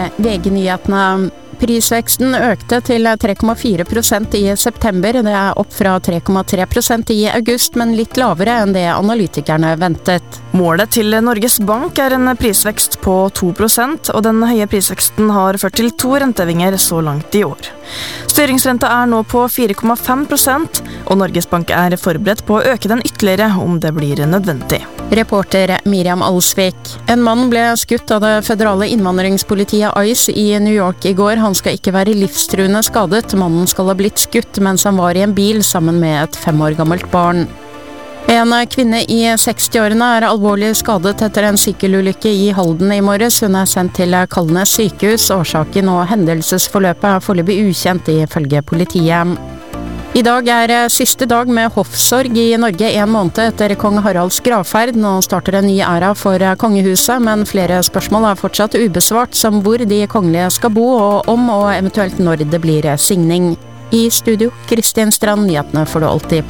VG-nyhetene. Prisveksten økte til 3,4% i september. Det opp fra 3,3% i august, men litt lavere enn det analytikerne ventet. Målet til Norges Bank en prisvekst på 2%, og den høye prisveksten har ført til 2 rentehevinger så langt i år. Styringsrenta nå på 4,5%, og Norges Bank forberedt på å øke den ytterligere om det blir nødvendig. Reporter Miriam Alsvik. En mann ble skutt av det føderale innvandringspolitiet ICE i New York i går. Han skal ikke være livstruende skadet. Mannen skal ha blitt skutt mens han var i en bil sammen med et 5 år gammelt barn. En kvinne i 60-årene alvorlig skadet etter en sykkelulykke i Halden i morges. Hun sendt til Kalnes sykehus. Årsaken og hendelsesforløpet foreløpig ukjent ifølge politiet. I dag siste dag med hoffsorg i Norge 1 måned etter kong Haralds gravferd. Nå starter en ny æra for kongehuset, men flere spørsmål fortsatt ubesvart, som hvor de kongelige skal bo, og om og eventuelt når det blir signing. I studio, Kristin Strand, nyhetene får du alltid på